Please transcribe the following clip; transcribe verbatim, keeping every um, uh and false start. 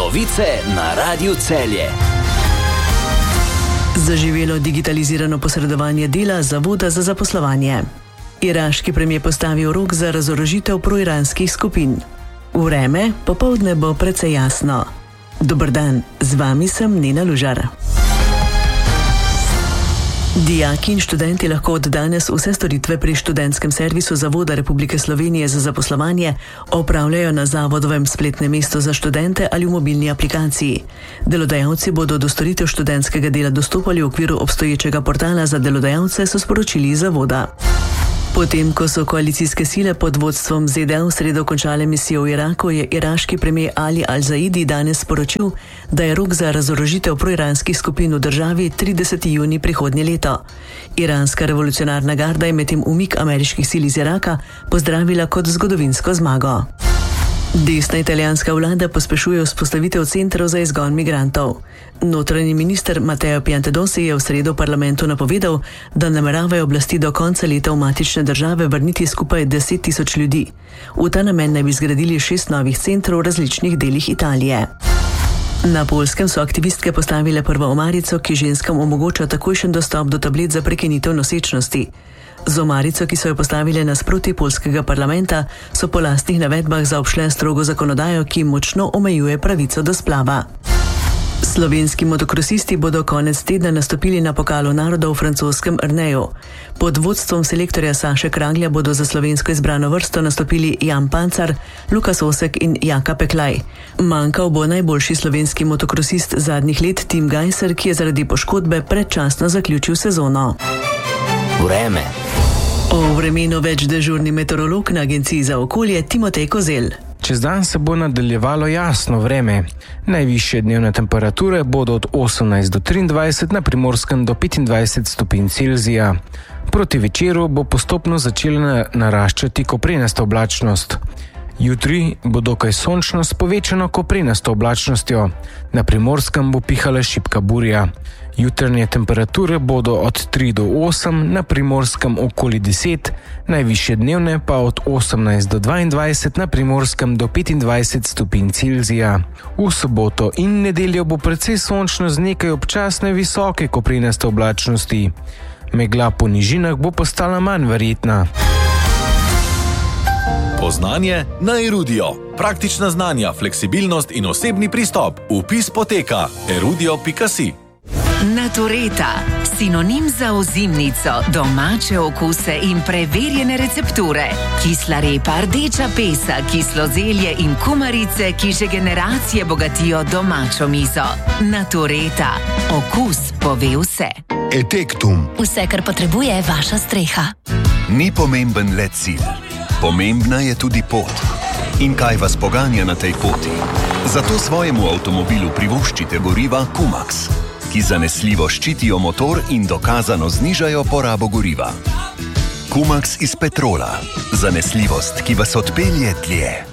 Novice na Radiu Celje. Zaživelo digitalizirano posredovanje dela Zavoda za zaposlovanje. Iraški premijer postavil rok za razorožitev proiranskih skupin. Vreme popoldne bo precej jasno. Dober dan, z vami sem Nena Lužar. Dijaki in študenti lahko od danes vse storitve pri študentskem servisu Zavoda Republike Slovenije za zaposlovanje opravljajo na zavodovem spletnem mestu za študente ali v mobilni aplikaciji. Delodajalci bodo do storitev študentskega dela dostopali v okviru obstoječega portala za delodajalce, so sporočili iz Zavoda. Potem, ko so koalicijske sile pod vodstvom Z D A v sredo končale misijo v Iraku, je iraški premijer Ali Al-Zaidi danes sporočil, da je rok za razorožitev proiranskih skupin v državi trideseti junij prihodnje leto. Iranska revolucionarna garda je medtem umik ameriških sil iz Iraka pozdravila kot zgodovinsko zmago. Desna italijanska vlada pospešuje vzpostavitev centrov za izgon migrantov. Notranji minister Matteo Piantedosi je v sredo v parlamentu napovedal, da nameravajo oblasti do konca leta v matične države vrniti skupaj deset tisoč ljudi. V ta namen naj bi zgradili šest novih centrov v različnih delih Italije. Na Poljskem so aktivistke postavile prvo omarico, ki ženskam omogoča takojšen dostop do tablet za prekinitev nosečnosti. Z omarico, ki so jo postavile nasproti poljskega parlamenta, so po lastnih navedbah zaobšle strogo zakonodajo, ki močno omejuje pravico do splava. Slovenski motokrosisti bodo konec tedna nastopili na pokalu narodov v francoskem Erneju. Pod vodstvom selektorja Saše Kraglja bodo za slovensko izbrano vrsto nastopili Jan Pancar, Lukas Osek in Jaka Peklaj. Manjkal bo najboljši slovenski motokrosist zadnjih let Tim Gajser, ki je zaradi poškodbe predčasno zaključil sezono. Vreme. O vremenu več dežurni meteorolog na Agenciji za okolje Timotej Kozel. Čez dan se bo nadaljevalo jasno vreme. Najvišje dnevne temperature bodo od osemnajst do triindvajset, na Primorskem do petindvajset stopinj Celzija. Proti večeru bo postopno začela naraščati koprenasta oblačnost. Jutri bo dokaj sončno s povečano koprenasto oblačnostjo. Na Primorskem bo pihala šibka burja. Jutranje temperature bodo od tri do osem, na Primorskem okoli deset, najvišje dnevne pa od osemnajst do dvaindvajset, na Primorskem do petindvajset stopinj Celzija. V soboto in nedeljo bo precej sončno z nekaj občasne visoke koprenaste oblačnosti. Megla po nižinah bo postala manj verjetna. Poznanje na Erudio. Praktična znanja, fleksibilnost in osebni pristop. Vpis poteka erudio pika si. Natureta, sinonim za ozimnico, domače okuse in preverjene recepture. Kisla repa, rdeča pesa, kislo zelje in kumarice, ki že generacije bogatijo domačo mizo. Natureta, okus pove vse. Etektum. Vse, kar potrebuje vaša streha. Ni pomemben le cilj. Pomembna je tudi pot. In kaj vas poganja na tej poti? Zato svojemu avtomobilu privoščite goriva Kumax, ki zanesljivo ščitijo motor in dokazano znižajo porabo goriva. Kumax iz petrola. Zanesljivost, ki vas odpelje dlje.